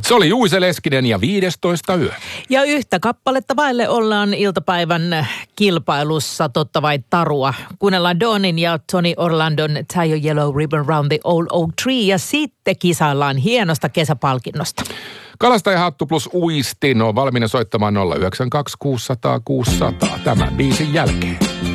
Se oli Juise Leskinen ja 15 yö. Ja yhtä kappaletta vaille ollaan iltapäivän kilpailussa, totta vai tarua. Kuunnellaan Dawnyn ja Tony Orlandon Tie a Yellow Ribbon Round the Old Oak Tree ja sitten kisaillaan hienosta kesäpalkinnosta. Kalastajahattu plus uistin on valmiina soittamaan 092 600 600 tämän biisin jälkeen.